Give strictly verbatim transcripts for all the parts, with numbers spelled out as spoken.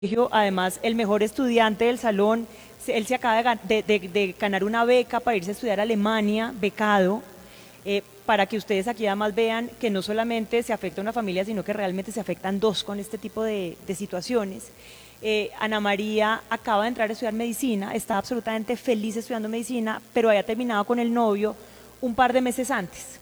colegio, además el mejor estudiante del salón, se- él se acaba de, gan- de- de- de ganar una beca para irse a estudiar a Alemania, becado, eh, para que ustedes aquí además vean que no solamente se afecta a una familia, sino que realmente se afectan dos con este tipo de, de situaciones. Eh, Ana María acaba de entrar a estudiar medicina, está absolutamente feliz estudiando medicina, pero había terminado con el novio un par de meses antes.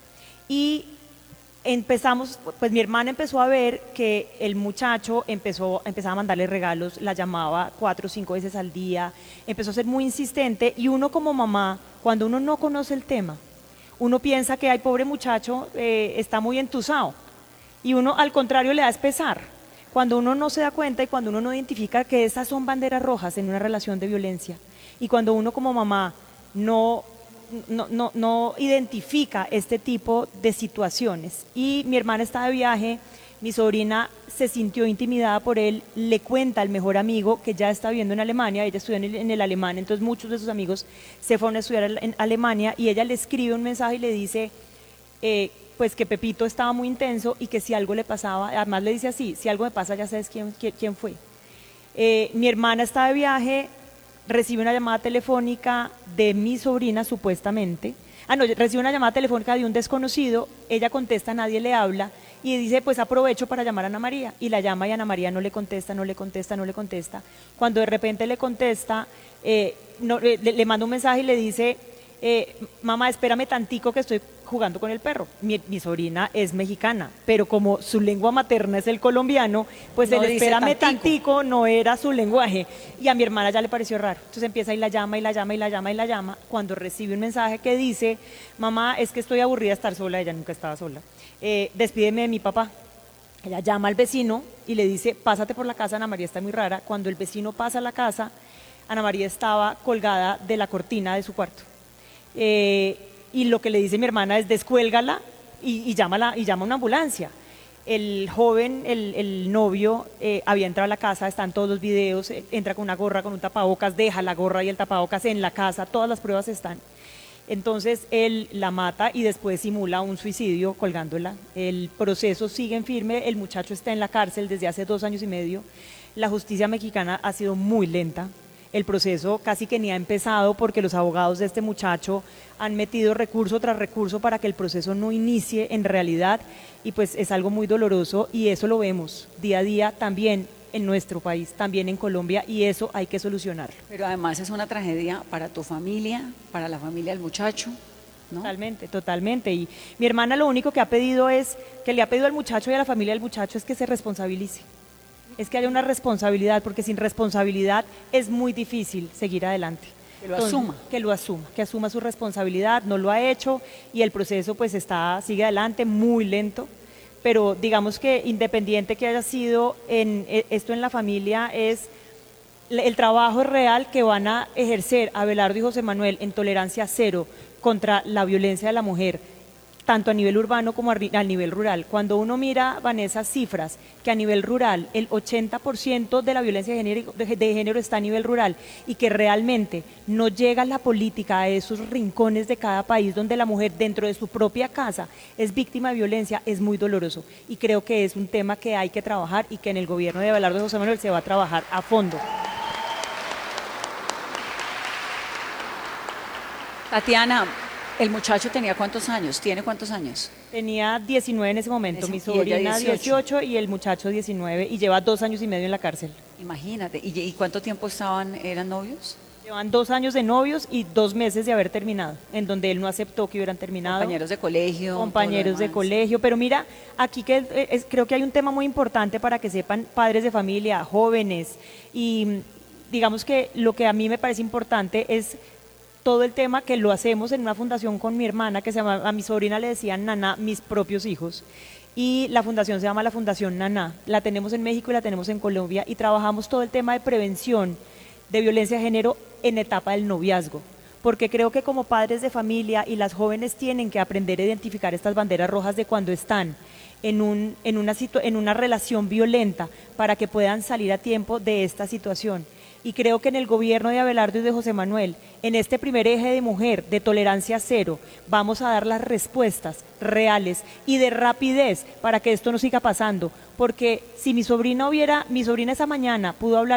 Y empezamos, pues mi hermana empezó a ver que el muchacho empezó, empezaba a mandarle regalos, la llamaba cuatro o cinco veces al día, empezó a ser muy insistente y uno como mamá, cuando uno no conoce el tema, uno piensa que, ay, pobre muchacho, eh, está muy entusado y uno al contrario le da es pesar. Cuando uno no se da cuenta y cuando uno no identifica que esas son banderas rojas en una relación de violencia y cuando uno como mamá no no, no, no identifica este tipo de situaciones. Y mi hermana está de viaje, mi sobrina se sintió intimidada por él, le cuenta al mejor amigo que ya está viviendo en Alemania, ella estudió en el, en el alemán, entonces muchos de sus amigos se fueron a estudiar en Alemania y ella le escribe un mensaje y le dice, eh, pues que Pepito estaba muy intenso y que si algo le pasaba, además le dice así, si algo me pasa ya sabes quién, quién, quién fue. Eh, mi hermana está de viaje, recibe una llamada telefónica de mi sobrina supuestamente. Ah, no, recibe una llamada telefónica de un desconocido, ella contesta, nadie le habla y dice, pues aprovecho para llamar a Ana María. Y la llama y Ana María no le contesta, no le contesta, no le contesta. Cuando de repente le contesta, eh, no, le, le manda un mensaje y le dice, eh, mamá, espérame tantico que estoy jugando con el perro. Mi, mi sobrina es mexicana, pero como su lengua materna es el colombiano, pues No el dice espérame tantico. tantico no era su lenguaje. Y a mi hermana ya le pareció raro. Entonces empieza y la llama y la llama y la llama y la llama. Cuando recibe un mensaje que dice, mamá, es que estoy aburrida de estar sola, ella nunca estaba sola. Eh, despídeme de mi papá. Ella llama al vecino y le dice, pásate por la casa, Ana María está muy rara. Cuando el vecino pasa a la casa, Ana María estaba colgada de la cortina de su cuarto. Eh, y lo que le dice mi hermana es descuélgala y, y, llama, y llama a una ambulancia. El joven, el, el novio, eh, había entrado a la casa, están todos los videos, eh, entra con una gorra, con un tapabocas, deja la gorra y el tapabocas en la casa, todas las pruebas están. Entonces él la mata y después simula un suicidio colgándola. El proceso sigue en firme, el muchacho está en la cárcel desde hace dos años y medio. La justicia mexicana ha sido muy lenta. El proceso casi que ni ha empezado porque los abogados de este muchacho han metido recurso tras recurso para que el proceso no inicie en realidad y pues es algo muy doloroso y eso lo vemos día a día también en nuestro país, también en Colombia y eso hay que solucionarlo. Pero además es una tragedia para tu familia, para la familia del muchacho, ¿no? Totalmente, totalmente. Y mi hermana lo único que ha pedido es, que le ha pedido al muchacho y a la familia del muchacho es que se responsabilice. Es que haya una responsabilidad, porque sin responsabilidad es muy difícil seguir adelante. Que lo Entonces, asuma. Que lo asuma, que asuma su responsabilidad, no lo ha hecho y el proceso pues está, sigue adelante, muy lento, pero digamos que independiente que haya sido en, esto en la familia es el trabajo real que van a ejercer Abelardo y José Manuel en tolerancia cero contra la violencia de la mujer, tanto a nivel urbano como a nivel rural. Cuando uno mira, Vanessa, cifras, que a nivel rural el ochenta por ciento de la violencia de género, de, de género está a nivel rural y que realmente no llega la política a esos rincones de cada país donde la mujer dentro de su propia casa es víctima de violencia, es muy doloroso. Y creo que es un tema que hay que trabajar y que en el gobierno de Abelardo y José Manuel se va a trabajar a fondo. Tatiana, ¿el muchacho tenía cuántos años? ¿Tiene cuántos años? Tenía diecinueve en ese momento, Ese- mi y ella sobrina dieciocho. dieciocho y el muchacho diecinueve y lleva dos años y medio en la cárcel. Imagínate. ¿Y, y cuánto tiempo estaban, eran novios? Llevan dos años de novios y dos meses de haber terminado, en donde él no aceptó que hubieran terminado. Compañeros de colegio. Compañeros todo lo de demás. colegio, pero mira, aquí que es- es- creo que hay un tema muy importante para que sepan padres de familia, jóvenes, y digamos que lo que a mí me parece importante es todo el tema que lo hacemos en una fundación con mi hermana, que se llama, a mi sobrina le decían Naná, mis propios hijos, y la fundación se llama la Fundación Naná, la tenemos en México y la tenemos en Colombia, y trabajamos todo el tema de prevención de violencia de género en etapa del noviazgo, porque creo que como padres de familia y las jóvenes tienen que aprender a identificar estas banderas rojas de cuando están en, un, en, una, situ en una relación violenta para que puedan salir a tiempo de esta situación. Y creo que en el gobierno de Abelardo y de José Manuel, en este primer eje de mujer, de tolerancia cero, vamos a dar las respuestas reales y de rapidez para que esto no siga pasando. Porque si mi sobrina hubiera, mi sobrina esa mañana pudo hablar